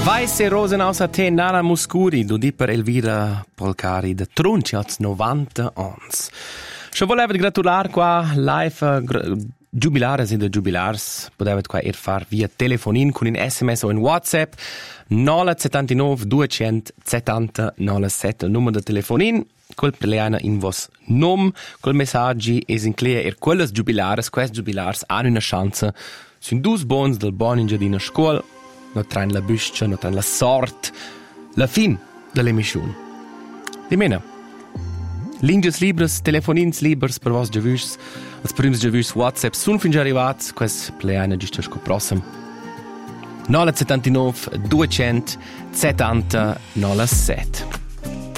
Weiße Rosen aus Athen, Nana Muscuri, du di per Elvira Polcari, de Trunci als 90 ans. Se voleva gratular qua live jubilares e de jubilars, podevet qua far via telefonin con in SMS o in WhatsApp 979 270 97, il numero de telefonin, col preleana in vos nom, col messaggi es in clea quelles jubilars hanno una chance, sunt dus bons del bon ingedina scuola, no train la buscia, no train la sort, la fin dell'emission. Dimena, linges libres, telefonins libers per vos giavuts, als prims giavuts WhatsApp sun fin già arrivats, quest pleana giusto sco prossem. 979 270 97.